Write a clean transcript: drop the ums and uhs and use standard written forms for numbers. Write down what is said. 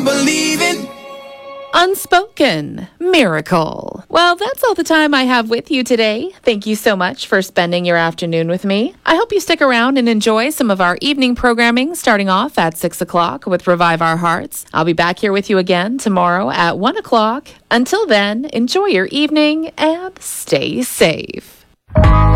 believe in. Unspoken Miracle. Well, that's all the time I have with you today. Thank you so much for spending your afternoon with me. I hope you stick around and enjoy some of our evening programming starting off at 6 o'clock with Revive Our Hearts. I'll be back here with you again tomorrow at 1 o'clock. Until then, enjoy your evening and stay safe.